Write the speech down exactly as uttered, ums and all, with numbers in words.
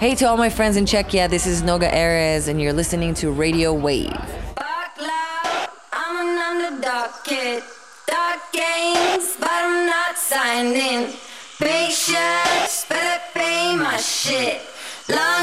Hey to all my friends in Czechia, this is Noga Erez and you're listening to Radio Wave. Fuck loud, I'm an underdog kid. Dark games, but I'm not signed in. Patience, better pay my shit. Long